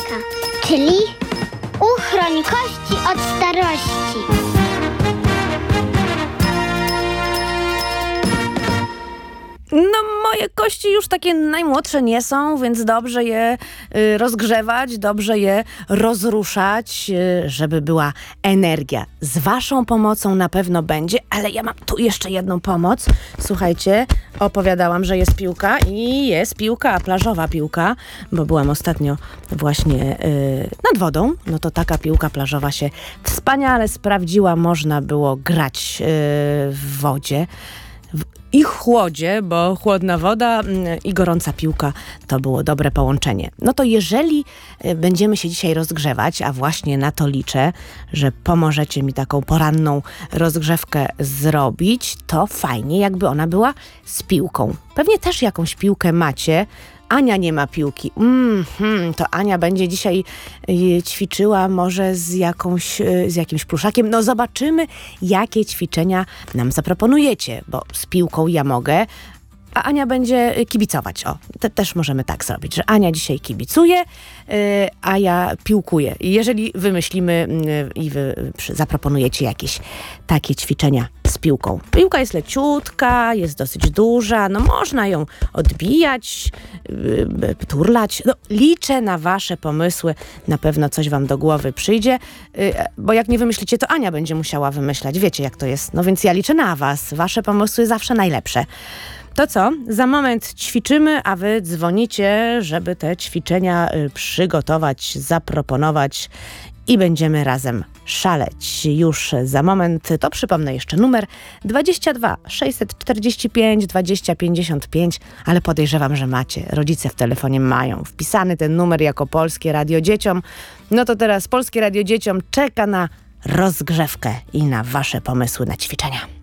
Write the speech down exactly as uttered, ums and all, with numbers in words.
Rozgrzewka, czyli uchroń kości od starości. No, moje kości już takie najmłodsze nie są, więc dobrze je y, rozgrzewać, dobrze je rozruszać, y, żeby była energia. Z waszą pomocą na pewno będzie, ale ja mam tu jeszcze jedną pomoc. Słuchajcie, opowiadałam, że jest piłka i jest piłka, plażowa piłka, bo byłam ostatnio właśnie y, nad wodą. No to taka piłka plażowa się wspaniale sprawdziła. Można było grać y, w wodzie. I chłodzie, bo chłodna woda i gorąca piłka to było dobre połączenie. No to jeżeli będziemy się dzisiaj rozgrzewać, a właśnie na to liczę, że pomożecie mi taką poranną rozgrzewkę zrobić, to fajnie, jakby ona była z piłką. Pewnie też jakąś piłkę macie. Ania nie ma piłki. Mm-hmm, to Ania będzie dzisiaj y, ćwiczyła może z, jakąś, y, z jakimś pluszakiem. No zobaczymy, jakie ćwiczenia nam zaproponujecie, bo z piłką ja mogę, a Ania będzie kibicować. O, te, też możemy tak zrobić, że Ania dzisiaj kibicuje, yy, a ja piłkuję. Jeżeli wymyślimy yy, i wy przy, zaproponujecie jakieś takie ćwiczenia z piłką. Piłka jest leciutka, jest dosyć duża, no można ją odbijać, yy, turlać. No, liczę na wasze pomysły, na pewno coś wam do głowy przyjdzie, yy, bo jak nie wymyślicie, to Ania będzie musiała wymyślać. Wiecie, jak to jest. No więc ja liczę na was. Wasze pomysły zawsze najlepsze. To co? Za moment ćwiczymy, a wy dzwonicie, żeby te ćwiczenia przygotować, zaproponować i będziemy razem szaleć. Już za moment, to przypomnę jeszcze numer dwadzieścia dwa sześćset czterdzieści pięć dwadzieścia pięćdziesiąt pięć, ale podejrzewam, że macie. Rodzice w telefonie mają wpisany ten numer jako Polskie Radio Dzieciom. No to teraz Polskie Radio Dzieciom czeka na rozgrzewkę i na wasze pomysły na ćwiczenia.